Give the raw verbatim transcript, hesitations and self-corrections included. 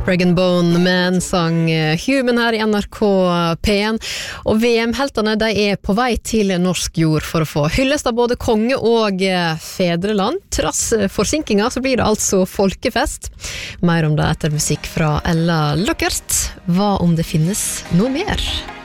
Rag and Bone Man sang Human her i N R K P en, og V M-heltene de er på vei til norsk jord for å få hyllest av både konge og fedreland. Trass forsinkinger så blir det altså folkefest. Mer om det etter musikk fra Ella Luckert. Hva om det finnes noe mer?